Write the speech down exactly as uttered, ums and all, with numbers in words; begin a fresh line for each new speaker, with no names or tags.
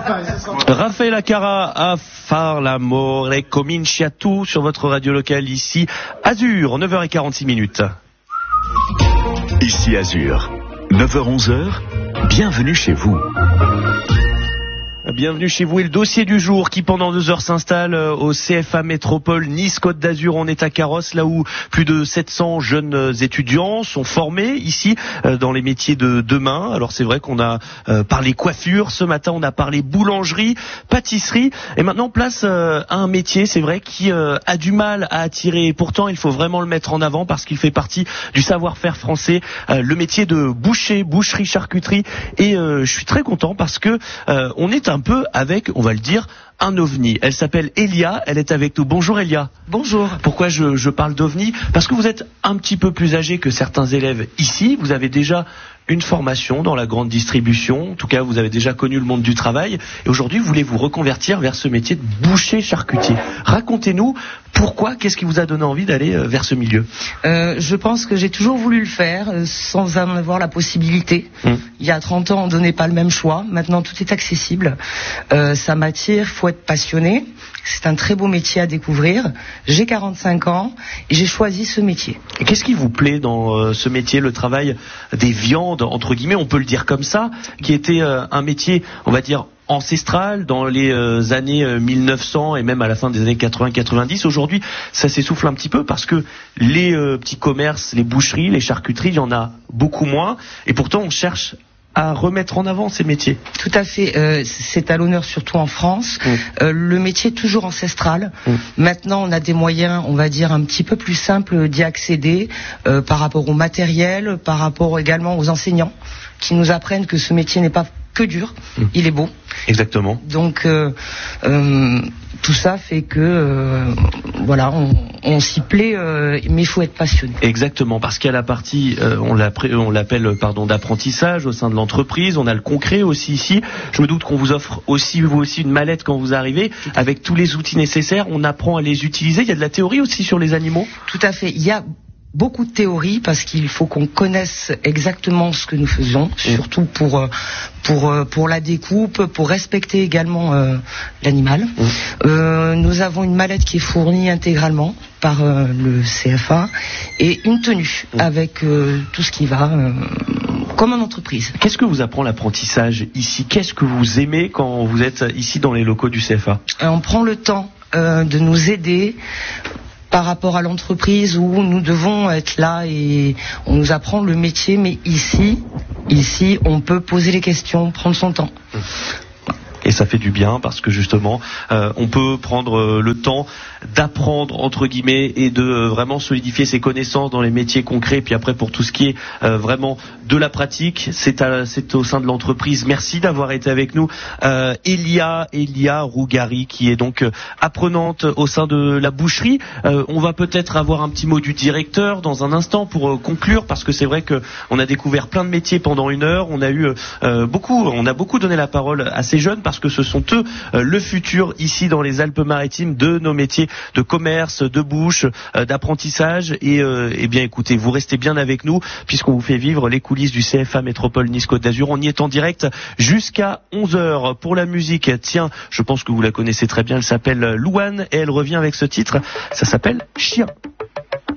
Raphaël Acara a far l'amore cominciato sur votre radio locale ici, Azur, neuf heures quarante-six minutes.
Ici Azur, neuf heures onze, bienvenue chez vous.
Bienvenue chez vous et le dossier du jour qui pendant deux heures s'installe au C F A Métropole Nice-Côte d'Azur. On est à Carrosse, là où plus de sept cents jeunes étudiants sont formés ici dans les métiers de demain. Alors c'est vrai qu'on a parlé coiffure, ce matin on a parlé boulangerie, pâtisserie et maintenant place à un métier, c'est vrai, qui a du mal à attirer. Et pourtant il faut vraiment le mettre en avant parce qu'il fait partie du savoir-faire français, le métier de boucher, boucherie, charcuterie. Et je suis très content parce que on est un un peu avec, on va le dire, un ovni. Elle s'appelle Elia, elle est avec nous. Bonjour Elia.
Bonjour.
Pourquoi je, je parle d'ovni ? Parce que vous êtes un petit peu plus âgé que certains élèves ici. Vous avez déjà une formation dans la grande distribution. En tout cas, vous avez déjà connu le monde du travail. Et aujourd'hui, vous voulez vous reconvertir vers ce métier de boucher charcutier. Racontez-nous pourquoi, qu'est-ce qui vous a donné envie d'aller vers ce milieu ?
euh, Je pense que j'ai toujours voulu le faire euh, sans en avoir la possibilité. Hum. Il y a trente ans, on ne donnait pas le même choix. Maintenant, tout est accessible. Euh, ça m'attire, il faut être passionné. C'est un très beau métier à découvrir. J'ai quarante-cinq ans et j'ai choisi ce métier.
Et qu'est-ce qui vous plaît dans euh, ce métier, le travail des viandes, entre guillemets, on peut le dire comme ça, qui était euh, un métier, on va dire, ancestral dans les euh, années euh, mille neuf cents et même à la fin des années quatre-vingts quatre-vingt-dix. Aujourd'hui, ça s'essouffle un petit peu parce que les euh, petits commerces, les boucheries, les charcuteries, il y en a beaucoup moins. Et pourtant, on cherche à remettre en avant ces métiers.
Tout à fait. Euh, c'est à l'honneur surtout en France. Mmh. Euh, le métier est toujours ancestral. Mmh. Maintenant, on a des moyens, on va dire, un petit peu plus simples d'y accéder euh, par rapport au matériel, par rapport également aux enseignants qui nous apprennent que ce métier n'est pas que dur, mmh. il est beau.
Exactement.
Donc, euh, euh, tout ça fait que, euh, voilà, on, on s'y plaît, euh, mais il faut être passionné.
Exactement, parce qu'il y a la partie, euh, on l'appelle, pardon, d'apprentissage au sein de l'entreprise. On a le concret aussi ici. Je me doute qu'on vous offre aussi, vous aussi, une mallette quand vous arrivez, avec tous les outils nécessaires. On apprend à les utiliser. Il y a de la théorie aussi sur les animaux.
Tout à fait. Il y a beaucoup de théorie parce qu'il faut qu'on connaisse exactement ce que nous faisons, surtout pour pour pour la découpe, pour respecter également euh, l'animal. Mmh. Euh, nous avons une mallette qui est fournie intégralement par euh, le C F A et une tenue mmh. avec euh, tout ce qui va euh, comme en entreprise.
Qu'est-ce que vous apprend l'apprentissage ici ? Qu'est-ce que vous aimez quand vous êtes ici dans les locaux du C F A ?
euh, On prend le temps euh, de nous aider par rapport à l'entreprise où nous devons être là et on nous apprend le métier, mais ici, ici, on peut poser les questions, prendre son temps.
Et ça fait du bien parce que justement, euh, on peut prendre euh, le temps d'apprendre entre guillemets et de euh, vraiment solidifier ses connaissances dans les métiers concrets. Puis après, pour tout ce qui est euh, vraiment de la pratique, c'est, à, c'est au sein de l'entreprise. Merci d'avoir été avec nous, euh, Elia, Elia Rougari, qui est donc euh, apprenante au sein de la boucherie. Euh, on va peut-être avoir un petit mot du directeur dans un instant pour euh, conclure, parce que c'est vrai que on a découvert plein de métiers pendant une heure. On a eu euh, beaucoup, on a beaucoup donné la parole à ces jeunes parce que ce sont eux euh, le futur ici dans les Alpes-Maritimes de nos métiers de commerce, de bouche, euh, d'apprentissage. Et euh, eh bien écoutez, vous restez bien avec nous puisqu'on vous fait vivre les coulisses du C F A Métropole Nice-Côte d'Azur. On y est en direct jusqu'à onze heures. Pour la musique, tiens, je pense que vous la connaissez très bien, elle s'appelle Louane et elle revient avec ce titre, ça s'appelle Chien.